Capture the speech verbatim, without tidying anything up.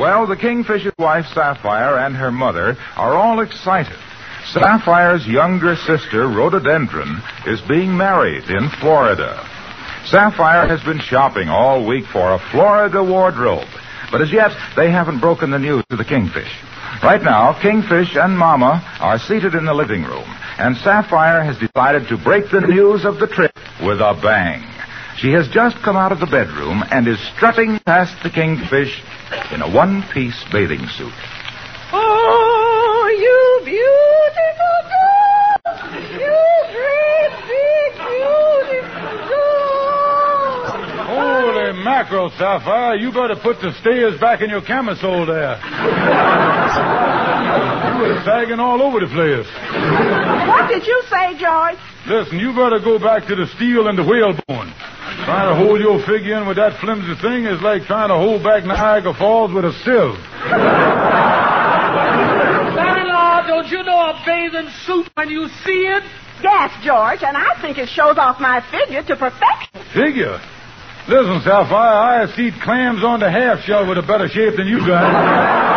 Well, the Kingfish's wife, Sapphire, and her mother are all excited. Sapphire's younger sister, Rhododendron, is being married in Florida. Sapphire has been shopping all week for a Florida wardrobe, but as yet, they haven't broken the news to the Kingfish. Right now, Kingfish and Mama are seated in the living room, and Sapphire has decided to break the news of the trip with a bang. She has just come out of the bedroom and is strutting past the Kingfish in a one-piece bathing suit. Oh, you beautiful girl! You great, big, beautiful girl! Holy mackerel, Sapphire. You better put the stayers back in your camisole there. You were sagging all over the place. What did you say, George? Listen, you better go back to the steel and the whalebone. Trying to hold your figure in with that flimsy thing is like trying to hold back Niagara Falls with a sieve. Son-in-law, don't you know a bathing suit when you see it? Yes, George, and I think it shows off my figure to perfection. Figure? Listen, Sapphire, I see clams on the half shell with a better shape than you got.